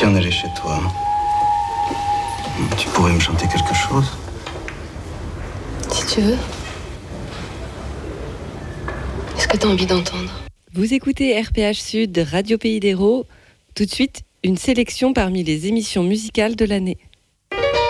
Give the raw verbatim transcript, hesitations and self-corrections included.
si on allait chez toi? Tu pourrais me chanter quelque chose? Si tu veux. Est-ce que tu as envie d'entendre? Vous écoutez R P H Sud, Radio Pays d'Hérault. Tout de suite, une sélection parmi les émissions musicales de l'année.